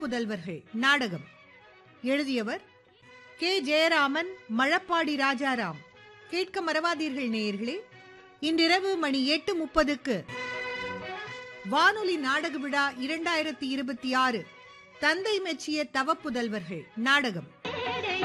புதல்வர்கள் நாடகம். எழுதியவர் கே. ஜெயராமன், மழப்பாடி ராஜாராம். கேட்க மறவாதீர்கள் நேயர்களே. இன்றிரவு மணி 8:30க்கு வானொலி நாடக விழா 2026 தந்தை மெச்சிய தவப்புதல்வர்கள் நாடகம்.